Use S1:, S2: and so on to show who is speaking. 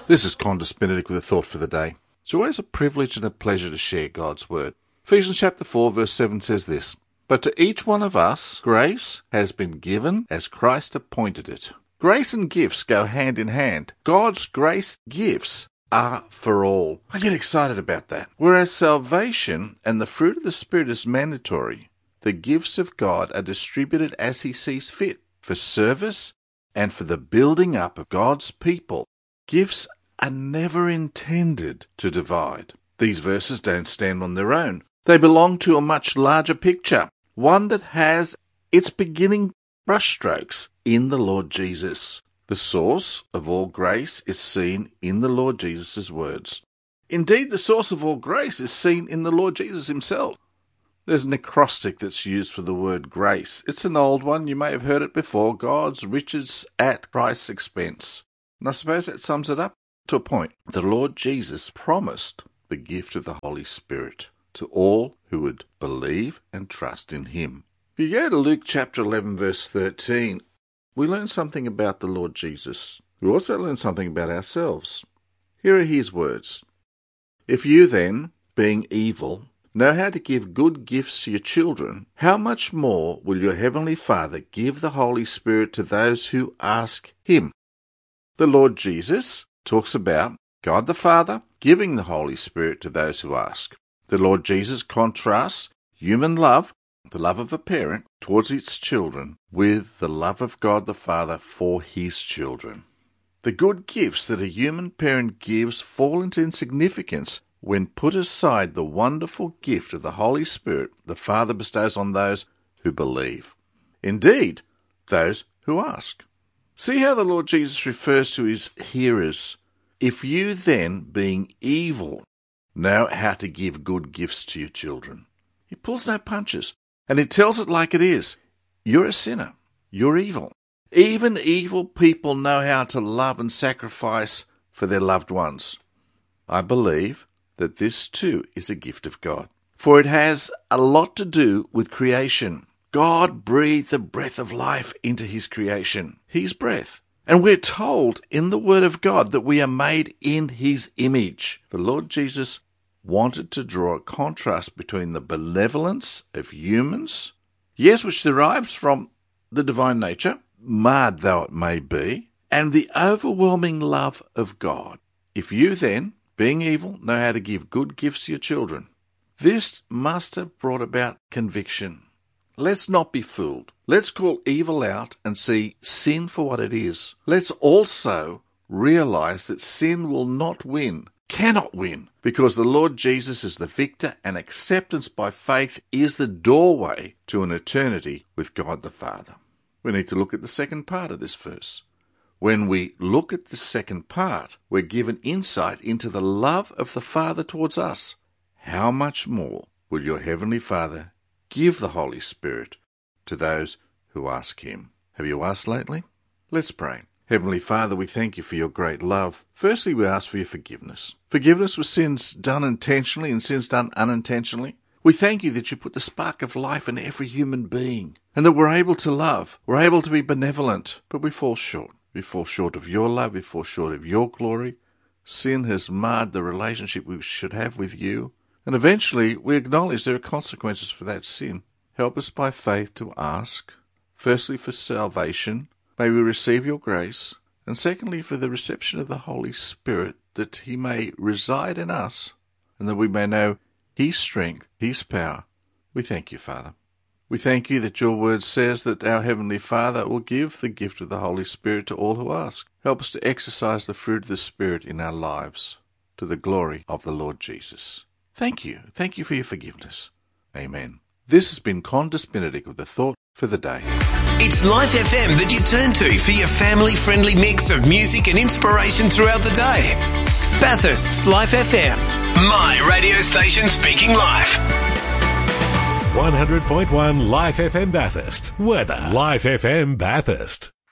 S1: This is Qantas Benedict with a thought for the day. It's always a privilege and a pleasure to share God's Word. Ephesians chapter 4 verse 7 says this, "But to each one of us grace has been given as Christ appointed it." Grace and gifts go hand in hand. God's grace gifts are for all. I get excited about that. Whereas salvation and the fruit of the Spirit is mandatory, the gifts of God are distributed as He sees fit for service and for the building up of God's people. Gifts are never intended to divide. These verses don't stand on their own. They belong to a much larger picture, one that has its beginning brushstrokes in the Lord Jesus. The source of all grace is seen in the Lord Jesus' words. Indeed, the source of all grace is seen in the Lord Jesus himself. There's an acrostic that's used for the word grace. It's an old one. You may have heard it before. God's riches at Christ's expense. And I suppose that sums it up to a point. The Lord Jesus promised the gift of the Holy Spirit to all who would believe and trust in Him. If you go to Luke chapter 11 verse 13, we learn something about the Lord Jesus. We also learn something about ourselves. Here are His words. "If you then, being evil, know how to give good gifts to your children, how much more will your heavenly Father give the Holy Spirit to those who ask Him?" The Lord Jesus talks about God the Father giving the Holy Spirit to those who ask. The Lord Jesus contrasts human love, the love of a parent towards its children, with the love of God the Father for His children. The good gifts that a human parent gives fall into insignificance when put aside the wonderful gift of the Holy Spirit the Father bestows on those who believe. Indeed, those who ask. See how the Lord Jesus refers to His hearers. "If you then, being evil, know how to give good gifts to your children." He pulls no punches, and He tells it like it is. You're a sinner. You're evil. Even evil people know how to love and sacrifice for their loved ones. I believe that this too is a gift of God, for it has a lot to do with creation. God breathed the breath of life into His creation, His breath. And we're told in the Word of God that we are made in His image. The Lord Jesus wanted to draw a contrast between the benevolence of humans, yes, which derives from the divine nature, marred though it may be, and the overwhelming love of God. "If you then, being evil, know how to give good gifts to your children." This must have brought about conviction. Let's not be fooled. Let's call evil out and see sin for what it is. Let's also realize that sin will not win, cannot win, because the Lord Jesus is the victor, and acceptance by faith is the doorway to an eternity with God the Father. We need to look at the second part of this verse. When we look at the second part, we're given insight into the love of the Father towards us. How much more will your Heavenly Father give the Holy Spirit to those who ask Him? Have you asked lately? Let's pray. Heavenly Father, we thank You for Your great love. Firstly, we ask for Your forgiveness. Forgiveness for sins done intentionally and sins done unintentionally. We thank You that You put the spark of life in every human being, and that we're able to love, we're able to be benevolent, but we fall short. We fall short of Your love, we fall short of Your glory. Sin has marred the relationship we should have with You, and eventually we acknowledge there are consequences for that sin. Help us by faith to ask, firstly for salvation, may we receive Your grace, and secondly for the reception of the Holy Spirit, that He may reside in us, and that we may know His strength, His power. We thank You, Father. We thank You that Your word says that our Heavenly Father will give the gift of the Holy Spirit to all who ask. Help us to exercise the fruit of the Spirit in our lives, to the glory of the Lord Jesus. Thank You. Thank You for Your forgiveness. Amen. This has been Qantas Benedict with the thought for the day.
S2: It's Life FM that you turn to for your family-friendly mix of music and inspiration throughout the day. Bathurst's Life FM. My radio station speaking life.
S3: 100.1 Life FM Bathurst. Weather. Life FM Bathurst.